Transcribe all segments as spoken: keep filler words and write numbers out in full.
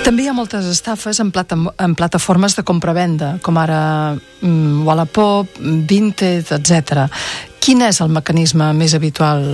També hi ha moltes estafes en, plata, en plataformes de compra-venda, com ara mm, Wallapop, Vinted, etcètera. Quin és el mecanisme més habitual?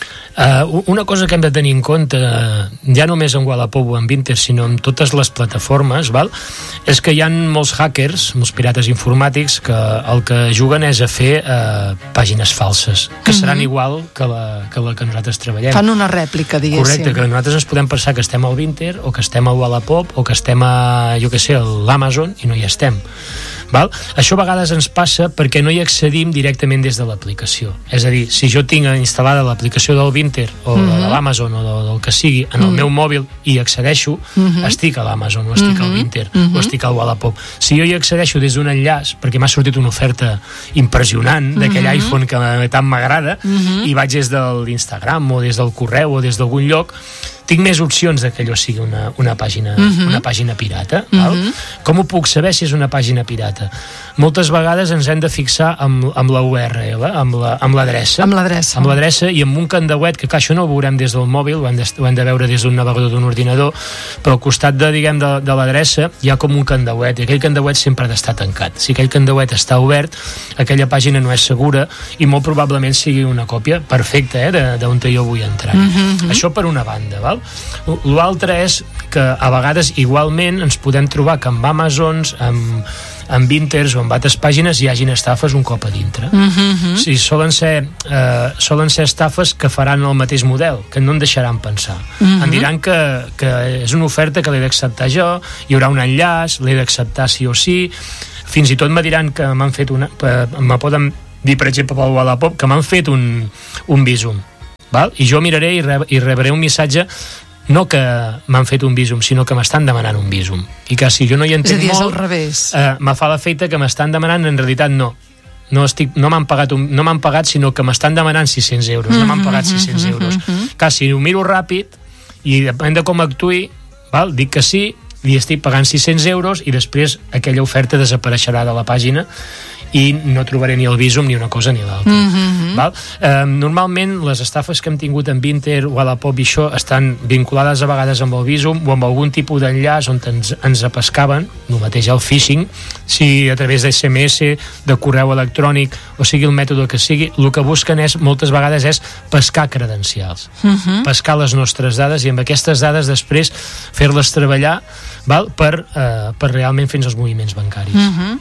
Uh, una cosa que hem de tenir en compte, ja només en Wallapop o en Vinted, sinó en totes les plataformes, val? És que hi ha molts hackers, molts pirates informàtics, que el que juguen és a fer uh, pàgines falses, que mm-hmm. seran igual que la, que la que nosaltres treballem. Fan una rèplica, diguéssim. Correcte, que nosaltres ens podem pensar que estem al Vinted, o que estem al Wallapop, o que estem a, jo què sé, a l'Amazon, i no hi estem. Val? Això a vegades ens passa perquè no hi accedim directament des de l'aplicació. És a dir, si jo tinc instal·lada l'aplicació del Vinted o mm-hmm. de l'Amazon o del, del que sigui en el mm-hmm. meu mòbil i accedeixo, mm-hmm. estic a l'Amazon o estic mm-hmm. al Vinted mm-hmm. o estic al Wallapop. Si jo hi accedeixo des d'un enllaç, perquè m'ha sortit una oferta impressionant d'aquell mm-hmm. iPhone que tant m'agrada mm-hmm. i vaig des de l'Instagram o des del correu o des d'algun lloc, tinc més opcions de que allò sigui una, una, pàgina, uh-huh. una pàgina pirata. Val? Uh-huh. Com ho puc saber si és una pàgina pirata? Moltes vegades ens hem de fixar amb, amb la U R L, amb, la, amb l'adreça. Amb l'adreça. Amb l'adreça i amb un candauet, que clar, això no ho veurem des del mòbil, ho hem de, ho hem de veure des d'un navegador d'un ordinador, però al costat de, diguem, de, de l'adreça hi ha com un candauet, i aquell candauet sempre ha d'estar tancat. Si aquell candauet està obert, aquella pàgina no és segura i molt probablement sigui una còpia perfecta eh, d'on jo vull entrar. Uh-huh. Això per una banda, val? L'altre és que a vegades igualment ens podem trobar que amb Amazons, amb, amb Vinted o amb altres pàgines hi hagin estafes un cop a dintre. Uh-huh. Sí, solen ser, eh, solen ser estafes que faran el mateix model, que no en deixaran pensar. Uh-huh. Em diran que, que és una oferta que l'he d'acceptar jo, hi haurà un enllaç, l'he d'acceptar sí o sí, fins i tot me diran que m'han fet una... me poden dir, per exemple, pel Wallapop, que m'han fet un, un Bizum. Val? I jo miraré i, re, i rebré un missatge no que m'han fet un Bizum, sinó que m'estan demanant un Bizum. I que si jo no hi entenc molt... És a dir, és molt, al revés. Eh, me fa l'efecte que m'estan demanant, en realitat no. No, estic, no m'han pagat, un, no m'han pagat, sinó que m'estan demanant sis-cents euros. No m'han pagat sis-cents euros. Que si ho miro ràpid, i depèn de com actuï, val? Dic que sí, li estic pagant sis-cents euros i després aquella oferta desapareixerà de la pàgina i no trobaré ni el Bizum ni una cosa ni l'altra. Mm-hmm. Val? Eh, normalment les estafes que hem tingut en Vinted, Wallapop i això estan vinculades a vegades amb el Bizum o amb algun tipus d'enllaç on ens, ens apescaven, el mateix el phishing, si a través d'S M S, de correu electrònic o sigui el mètode que sigui, el que busquen és, moltes vegades és pescar credencials, mm-hmm. pescar les nostres dades i amb aquestes dades després fer-les treballar, val? Per, eh, per realment fer els moviments bancaris. Mm-hmm.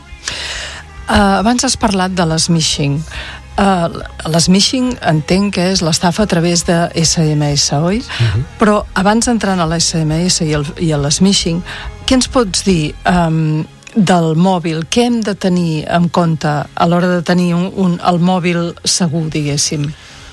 Uh, abans has parlat de l'smishing. Uh, l'smishing entenc que és l'estafa a través de S M S, oi? Uh-huh. Però abans d'entrar a l'S M S i, el, i a l'smishing, què ens pots dir um, del mòbil? Què hem de tenir en compte a l'hora de tenir un, un, el mòbil segur, diguéssim?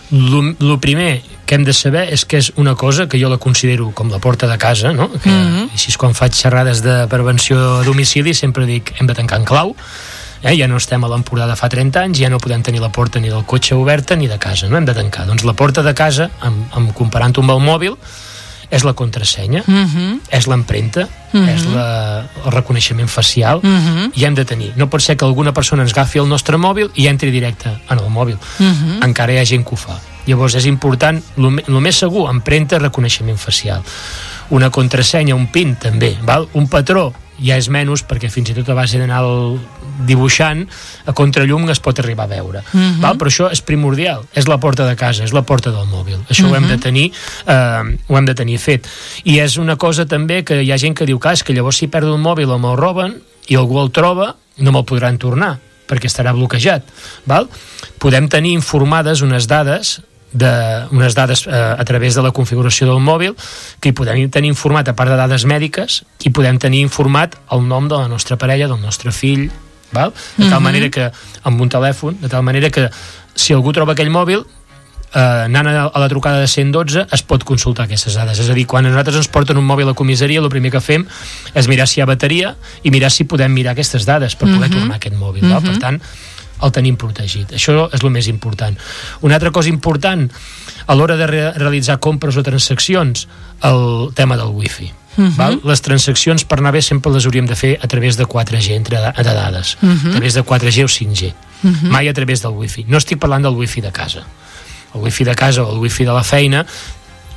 El primer que hem de saber és que és una cosa que jo la considero com la porta de casa, no? Que, mm-hmm. Així és quan faig xerrades de prevenció a domicili, sempre dic hem de tancar en clau. Eh, ja no estem a l'emporada fa trenta anys, ja no podem tenir la porta ni del cotxe oberta ni de casa, no hem de tancar. Doncs la porta de casa, amb, amb comparant-ho amb el mòbil, és la contrasenya, mm-hmm. és l'empremta, mm-hmm. és la, el reconeixement facial, mm-hmm. i hem de tenir. No pot ser que alguna persona ens agafi el nostre mòbil i entri directe en el mòbil. Mm-hmm. Encara hi ha gent que ho fa. Llavors és important, el més segur, empremta, reconeixement facial. Una contrasenya, un PIN també, val? Un patró ja és menys, perquè fins i tot a base d'anar dibuixant a contrallum es pot arribar a veure. Uh-huh. Val? Però això és primordial, és la porta de casa, és la porta del mòbil. Això uh-huh. ho hem de tenir eh, ho hem de tenir fet. I és una cosa també que hi ha gent que diu que és que llavors si perdo un mòbil o me'l roben i algú el troba, no me'l podran tornar perquè estarà bloquejat. Val? Podem tenir informades unes dades de, unes dades eh, a través de la configuració del mòbil que hi podem tenir informat, a part de dades mèdiques, i podem tenir informat el nom de la nostra parella, del nostre fill, val? De tal mm-hmm. manera que, amb un telèfon, de tal manera que si algú troba aquell mòbil, eh, anant a la trucada de cent dotze es pot consultar aquestes dades. És a dir, quan a nosaltres ens porten un mòbil a comissaria, el primer que fem és mirar si hi ha bateria i mirar si podem mirar aquestes dades per poder mm-hmm. tornar aquest mòbil. Mm-hmm. Val? Per tant, el tenim protegit. Això és el més important. Una altra cosa important a l'hora de re- realitzar compres o transaccions, el tema del wifi. Uh-huh. Val? Les transaccions per anar bé sempre les hauríem de fer a través de quatre G entre de dades, uh-huh. a través de quatre G o cinc G, uh-huh. mai a través del wifi. No estic parlant del wifi de casa. El wifi de casa o el wifi de la feina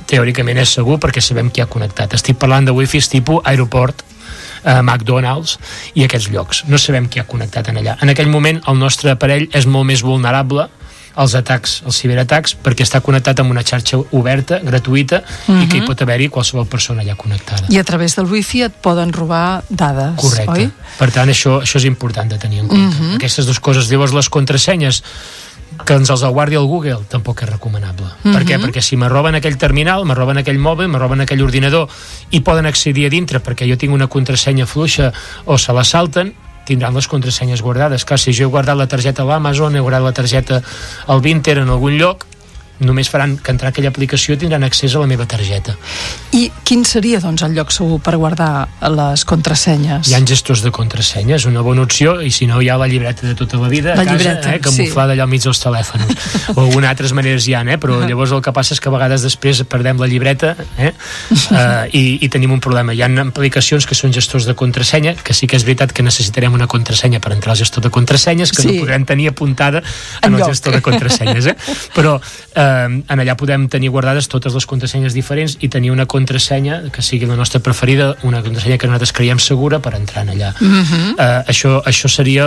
teòricament és segur perquè sabem qui ha connectat. Estic parlant de wifis tipus aeroport, eh, McDonald's i aquests llocs. No sabem qui ha connectat en allà. En aquell moment el nostre aparell és molt més vulnerable als atacs, als ciberatacs, perquè està connectat amb una xarxa oberta, gratuïta, uh-huh. i que hi pot haver-hi qualsevol persona allà connectada. I a través del wifi et poden robar dades, correcte. Oi? Per tant, això, això és important de tenir en compte. Uh-huh. Aquestes dues coses. Llavors, les contrasenyes, que ens els guardi el Google, tampoc és recomanable. Uh-huh. Per què? Perquè si me roben aquell terminal, me roben aquell mòbil, me roben aquell ordinador i poden accedir a dintre perquè jo tinc una contrasenya fluixa o se la salten, tindran les contrasenyes guardades. Clar, si jo he guardat la targeta a l'Amazon, he guardat la targeta al Vinter en algun lloc, només faran que entrar a aquella aplicació tindran accés a la meva targeta. I quin seria, doncs, el lloc segur per guardar les contrasenyes? Hi ha gestors de contrasenyes, una bona opció, i si no hi ha la llibreta de tota la vida la a casa, llibreta, eh, camuflada sí. allà al mig dels telèfons. O alguna altres maneres hi ha, eh? Però llavors el que passa és que a vegades després perdem la llibreta eh? uh, i, i tenim un problema. Hi ha aplicacions que són gestors de contrasenya, que sí que és veritat que necessitarem una contrasenya per entrar al gestor de contrasenyes, que sí. no podrem tenir apuntada en, en el gestor de contrasenyes, eh? Però eh, en allà podem tenir guardades totes les contrasenyes diferents i tenir una contrasenya que sigui la nostra preferida, una contrasenya que nosaltres creiem segura per entrar en allà. Uh-huh. uh, això, això seria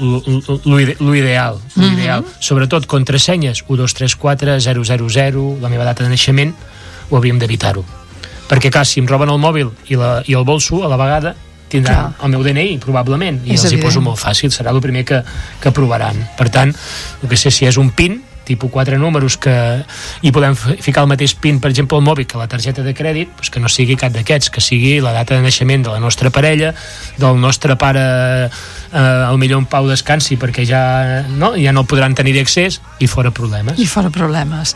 l'ideal, uh-huh. sobretot contrasenyes u dos tres quatre zero zero zero, la meva data de naixement, ho hauríem d'evitar-ho, perquè clar, si em roben el mòbil i, la, i el bolso a la vegada tindran clar. El meu D N I, probablement, i és els evident. Hi poso molt fàcil, serà el primer que, que provaran. Per tant, el que sé si és un PIN tipus quatre números que hi podem ficar el mateix PIN, per exemple, al mòbil que la targeta de crèdit, doncs que no sigui cap d'aquests, que sigui la data de naixement de la nostra parella, del nostre pare, eh, al millor en pau descansi perquè ja no, ja no podran tenir accés i fora problemes. I fora problemes.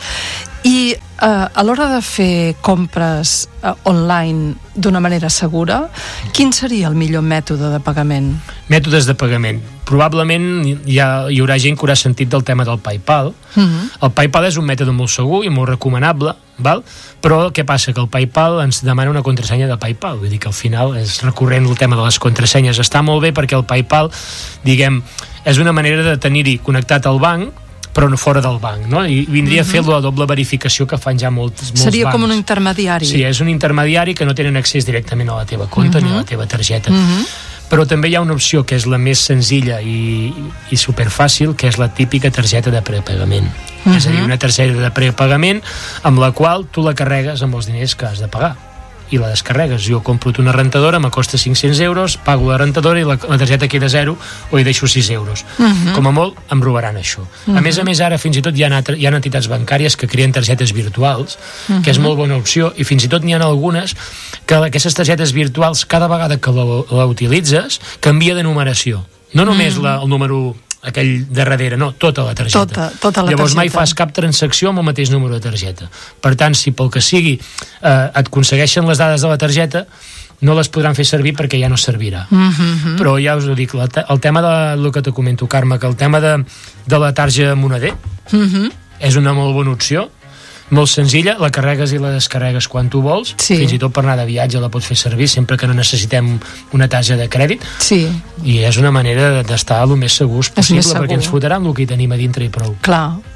I eh, a l'hora de fer compres eh, online d'una manera segura, quin seria el millor mètode de pagament? Mètodes de pagament. Probablement hi, ha, hi haurà gent que haurà sentit del tema del PayPal. Uh-huh. El PayPal és un mètode molt segur i molt recomanable, val? Però què passa? Que el PayPal ens demana una contrasenya de PayPal. Vull dir que al final és recurrent el tema de les contrasenyes. Està molt bé perquè el PayPal, diguem, és una manera de tenir-hi connectat al banc, però no fora del banc, no? I vindria uh-huh. a fer la doble verificació que fan ja molts, molts Seria bancs. Com un intermediari. Sí, és un intermediari que no tenen accés directament a la teva compte uh-huh. ni a la teva targeta. Uh-huh. Però també hi ha una opció que és la més senzilla i, i superfàcil, que és la típica targeta de prepagament. Uh-huh. És a dir, una targeta de prepagament amb la qual tu la carregues amb els diners que has de pagar i la descarregues. Jo compro una rentadora, me costa cinc-cents euros, pago la rentadora i la, la targeta queda zero o hi deixo sis euros. Uh-huh. Com a molt em robaran això. Uh-huh. A més a més, ara fins i tot hi ha, hi ha entitats bancàries que creen targetes virtuals, uh-huh. que és molt bona opció, i fins i tot n'hi ha algunes que aquestes targetes virtuals, cada vegada que la, la utilitzes, canvia de numeració. No només uh-huh. la, el número aquell de darrere, no, tota la targeta. Tota, tota la Llavors targeta. mai fas cap transacció amb el mateix número de targeta. Per tant, si pel que sigui eh, et aconsegueixen les dades de la targeta, no les podran fer servir perquè ja no servirà. Mm-hmm. Però ja us ho dic, la, el tema de el que te comento, Carme, que el tema de, de la tarja moneder mm-hmm. és una molt bona opció, molt senzilla, la carregues i la descarregues quan tu vols, sí. Fins i tot per anar de viatge la pots fer servir sempre que no necessitem una tarja de crèdit, sí. I és una manera d'estar el més segurs possible, més segur. perquè ens fotran el que hi tenim a dintre i prou. Clar.